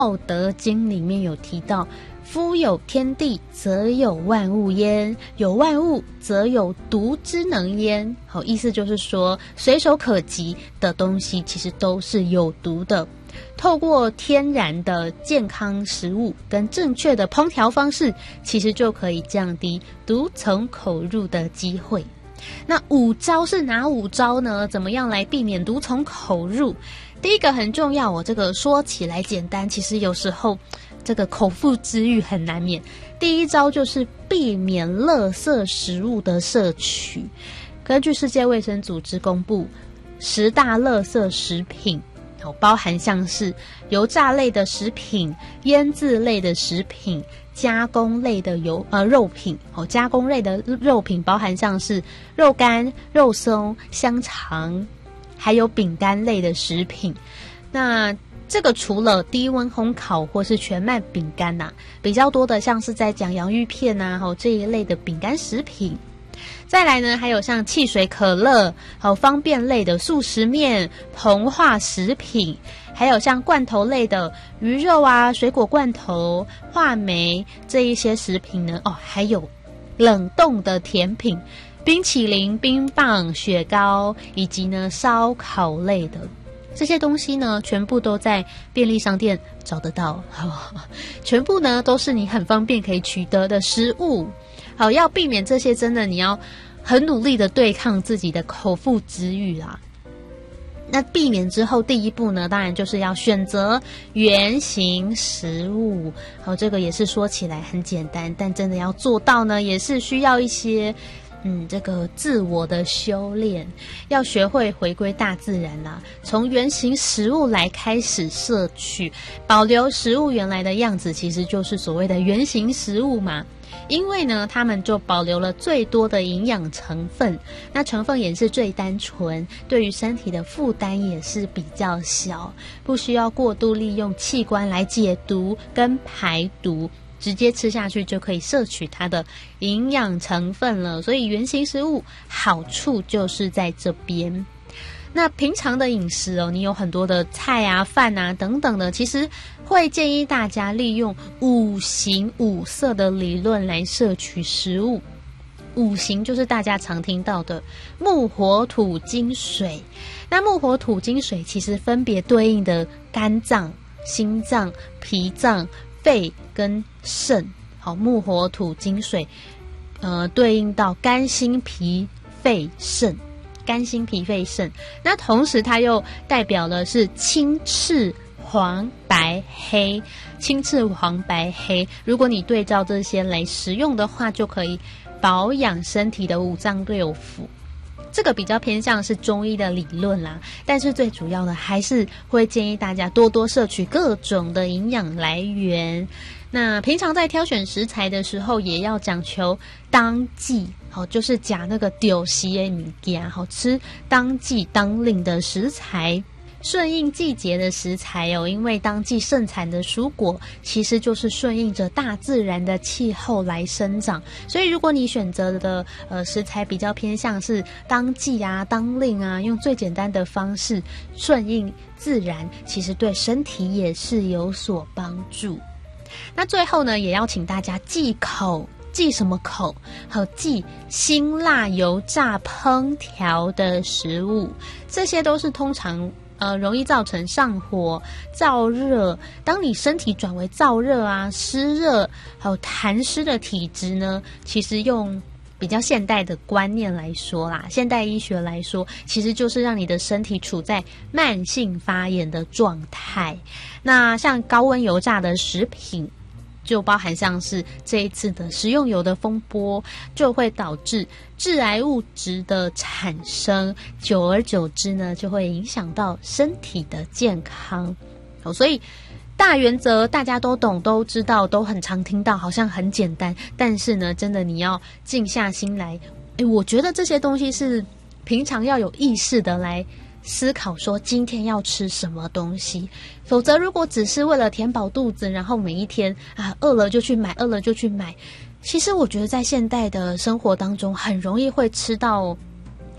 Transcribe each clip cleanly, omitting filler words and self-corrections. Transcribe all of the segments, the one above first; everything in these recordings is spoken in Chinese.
道德经里面有提到，夫有天地，则有万物焉；有万物，则有毒之能焉。好，意思就是说，随手可及的东西其实都是有毒的。透过天然的健康食物跟正确的烹调方式，其实就可以降低毒从口入的机会。那5招是哪5招呢？怎么样来避免毒从口入？第一个很重要，这个说起来简单，其实有时候这个口腹之欲很难免。第一招就是避免垃圾食物的摄取。根据世界卫生组织公布10大垃圾食品，包含像是油炸类的食品、腌制类的食品、加工类的肉品。加工类的肉品包含像是肉干、肉松、香肠，还有饼干类的食品。那这个除了低温烘烤或是全麦饼干比较多的像是在讲洋芋片这一类的饼干食品。再来呢，还有像汽水、可乐，方便类的速食面、膨化食品，还有像罐头类的鱼肉水果罐头、话梅这一些食品呢。还有冷冻的甜品，冰淇淋、冰棒、雪糕，以及呢烧烤类的这些东西呢，全部都在便利商店找得到，全部呢都是你很方便可以取得的食物。好，要避免这些，真的你要很努力的对抗自己的口腹之欲啦。那避免之后，第一步呢，当然就是要选择原型食物。好，这个也是说起来很简单，但真的要做到呢，也是需要一些这个自我的修炼，要学会回归大自然啦，从原型食物来开始摄取，保留食物原来的样子，其实就是所谓的原型食物嘛。因为呢，它们就保留了最多的营养成分，那成分也是最单纯，对于身体的负担也是比较小，不需要过度利用器官来解毒跟排毒，直接吃下去就可以摄取它的营养成分了。所以原型食物好处就是在这边。那平常的饮食你有很多的菜饭等等的，其实会建议大家利用5行5色的理论来摄取食物。5行就是大家常听到的木火土金水，那木火土金水其实分别对应的肝脏、心脏、脾脏、肺跟肾。好，木火土金水对应到肝心脾肺肾，肝心脾肺肾。那同时它又代表的是青赤黄白黑，青赤黄白黑，如果你对照这些来食用的话，就可以保养身体的5脏6腑。这个比较偏向是中医的理论啦，但是最主要的还是会建议大家多多摄取各种的营养来源。那平常在挑选食材的时候，也要讲求当季，就是夹那个丢时的物件，吃当季当令的食材，顺应季节的食材因为当季盛产的蔬果其实就是顺应着大自然的气候来生长，所以如果你选择的食材比较偏向是当季当令用最简单的方式顺应自然，其实对身体也是有所帮助。那最后呢，也要请大家忌口。忌什么口？忌辛辣油炸烹调的食物，这些都是通常容易造成上火、燥热。当你身体转为燥热湿热还有痰湿的体质呢，其实用比较现代的观念来说啦，现代医学来说，其实就是让你的身体处在慢性发炎的状态。那像高温油炸的食品，就包含像是这一次的食用油的风波，就会导致致癌物质的产生，久而久之呢，就会影响到身体的健康。所以大原则大家都懂都知道，都很常听到，好像很简单，但是呢，真的你要静下心来，我觉得这些东西是平常要有意识的来思考说今天要吃什么东西，否则如果只是为了填饱肚子，然后每一天饿了就去买，饿了就去买，其实我觉得在现代的生活当中很容易会吃到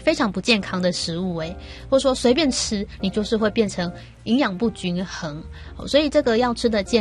非常不健康的食物或者说随便吃你就是会变成营养不均衡，所以这个要吃的健